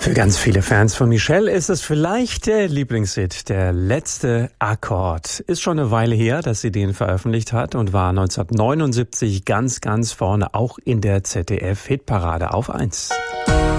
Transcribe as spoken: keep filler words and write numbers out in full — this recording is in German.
Für ganz viele Fans von Michelle ist es vielleicht der Lieblingshit, der letzte Akkord. Ist schon eine Weile her, dass sie den veröffentlicht hat und war neunzehnhundertneunundsiebzig ganz, ganz vorne, auch in der Z D F-Hitparade auf eins.